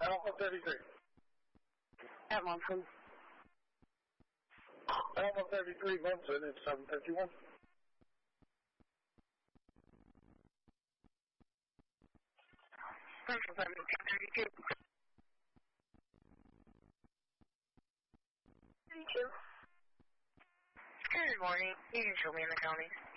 Alpha 33. At Munson. Alpha 33 Munson, it's 751. Central 732. 32. Good morning. You can show me in the county.